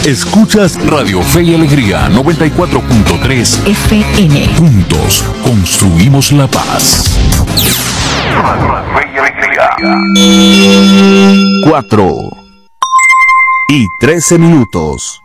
Escuchas Radio Fe y Alegría 94.3 FM. Juntos construimos la paz. Radio Fe y Alegría. 4:13.